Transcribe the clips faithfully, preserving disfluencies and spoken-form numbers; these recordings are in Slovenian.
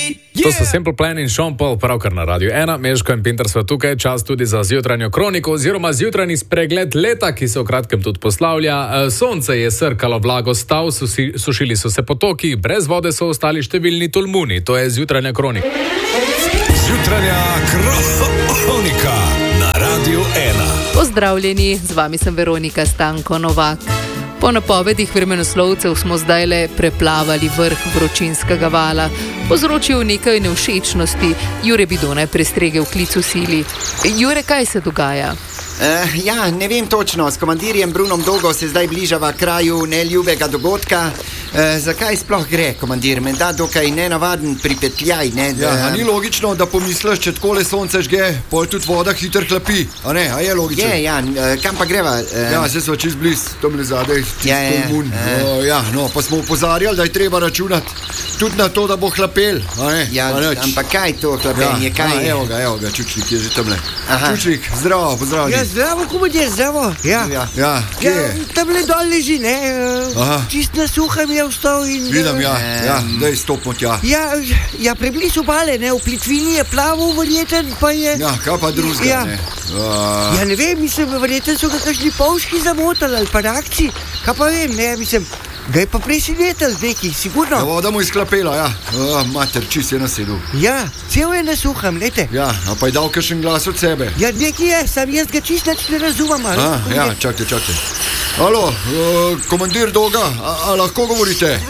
To so Simple Plan in Sean Paul, pravkar na Radiu ena, Meško in Pinter sva tukaj, čas tudi za zjutranjo kroniko oziroma zjutranji spregled leta, ki se v kratkem tudi poslavlja. Sonce je srkalo vlago stav, susi, sušili so se potoki, brez vode so ostali številni tolmuni. To je zjutranja kronika. Zjutranja kronika na Radiu ena. Pozdravljeni, z vami sem Veronika Stanko Novak. Po napovedih vremenoslovcev smo zdajle preplavali vrh vročinskega vala. Povzročil nekaj nevšečnosti. Jure Bidona je prestregel klic v sili. Jure, kaj se dogaja? Uh, ja, ne vem točno. S komandirjem Brunom Dogo se zdaj bližava kraju neljubega dogodka. Uh, zakaj sploh gre, komandir? Menda dokaj nenavaden pripetljaj, ne? Ja, a ni logično, da pomisliš, če takole sonce žge, pol tudi voda hitro hlapi. A ne, a je logično? Je, ja, uh, kam pa greva? Uh, ja, se sva čist bliz, tam le zadej, čist ja, ja, tolmun. ja. Uh, ja, no, pa smo upozarjali, da je treba računati tudi na to, da bo hlapel, a ne? Ja, ampak kaj to hlapenje, ja, kaj? Ja, evo ga, evo ga, Čučnik je že tamle. Aha. Čučnik, zdravo, pozdravljeni. Ja, zdravo, komandir, zdravo. Ja, Ja. Ja, kje ja, je? tamle dol leži, ne? Aha. Čist na suhem je vstal in... Vidim, ja, ja, daj stopimo tja. Ja, ja, preblizu obale, ne? V plitvini je plaval verjeten, pa je... Ja, kaj pa drugega, Ja. ne? Uh, Ja, ne vem, mislim, verjeten so ga kakšni polški zamotali ali pa rakci. Kaj pa vem, ne, mislim, ga je pa presenetel neki, ja, sigurno. voda mu je sklapela, ja. Uh, mater, čist je nasedel. Ja, cel je na suhem, lete. Ja, a pa je dal kakšen glas od sebe. Ja, nekaj je, sam jaz ga čist nič ne razumem, ali? A, ja, čakajte, čakajte. Alo, uh, komandir Doga, a, a lahko govorite?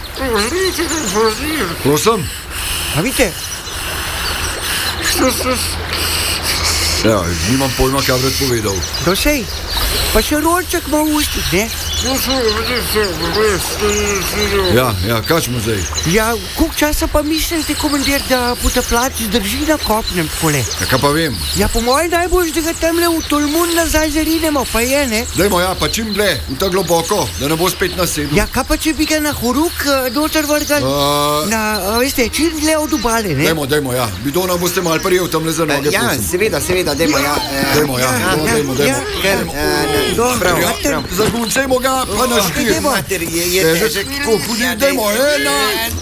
Prosim? A vidite? Ja, nimam pojma, kaj bi rad povedal. To sej, pa še rolček ima v ustih, ne? Ja, ja, kaj smo zdaj? Ja, koliko časa pa mislite, komandir, da potapljač zdrži na kopnem takole? Ja, kaj pa vem? Ja, po mojem najbolj, da ga temle v tolmun nazaj zarinemo, pa je, ne? Dajmo, ja, pa čim ble, v ta globoko, da ne bo spet nasedel. Ja, kaj pa če bi ga na horuk uh, noter vrgal? Uh, Na, a, veste, čim dlje od obale, ne? dajmo, dajmo, ja. Bidona boste mal prijel tamle za noge, Ja, prosim. seveda, seveda, dajmo, ja. Uh, Dajmo, ja, Ja, no, ja, dajmo, ja. dajmo. Ker, uh, Dobro, prav, ja, prav. Zaguncajmo ga, pa na štir. dajmo. Mater, je, je Je že težek. tako, pudi, dajmo, ena.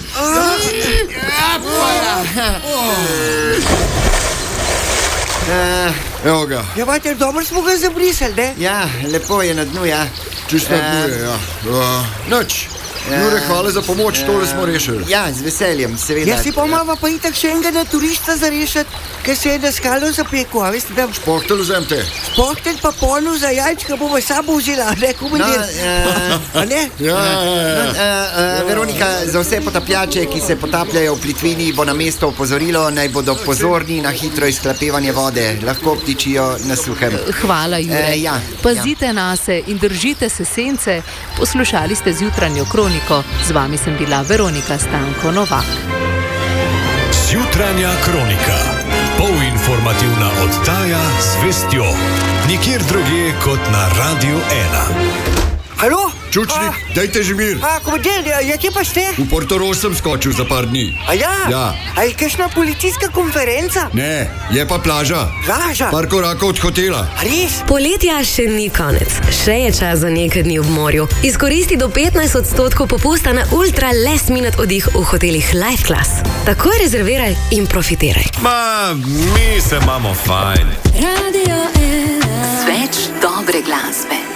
Uh, Evo ga, Ja, mater, dobro smo ga zabrisali, ne? ja, lepo je na dnu, ja. čisto na dnu je, ja. Uh, Noč, Jure, hvala za pomoč, tole smo rešili. Ja, z veseljem, seveda. Ja, si pa imamo pa itak še enega na turista za rešiti, ker se je na skalo zapekel, a veste, da Pohtel vzemte. spohtel pa polno za jajčka bomo sabo vzela, ne, No, komandir? uh, A ne? Ja, ja, ja. Uh, uh, Veronika, za vse potapljače, ki se potapljajo v plitvini, bo na mesto opozorilo, naj bodo pozorni na hitro izhlapevanje vode. Lahko ptičijo na suhem. Hvala, Jure. Eh, ja, Pazite nase in držite se sence. Poslušali ste zjutranjo kroniko. Z vami sem bila Veronika Stanko Novak. Zjutranja kronika. Polinformativna oddaja z vestjo. Nikjer drugje kot na Radiu ena. Halo? Čučnik, dajte že mir. A, komandir, ja, ja, kje pa ste? V Portorož sem skočil za par dni. A ja? Ja. A je kakšna policijska konferenca? Ne, je pa plaža. Plaža? Par korakov od hotela. A res? Poletja še ni konec, še je čas za nekaj dni v morju. Izkoristi do petnajst odstotkov popusta na ultra last minute oddih v hotelih Life Class. Takoj rezerviraj in profitiraj. Ma, mi se imamo fajn. Radio ena. Več dobre glasbe.